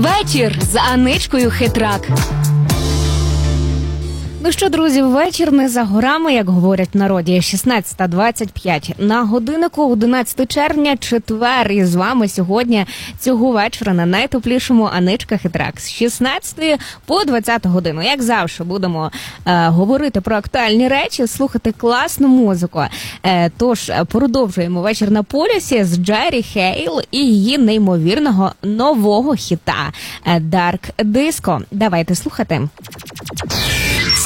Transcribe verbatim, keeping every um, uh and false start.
Вечір з Аничкою Хитрак. Ну що, друзі, вечір не за горами, як говорять в народі. шістнадцята двадцять п'ять. На годиннику одинадцяте червня, четвер. І з вами сьогодні цього вечора на найтеплішому Аничка Хитрак. З шістнадцятої по двадцяту годину. Як завжди, будемо е, говорити про актуальні речі, слухати класну музику. Е, тож, продовжуємо вечір на полюсі з Джері Хейл і її неймовірного нового хіта «Dark Disco». Давайте слухати.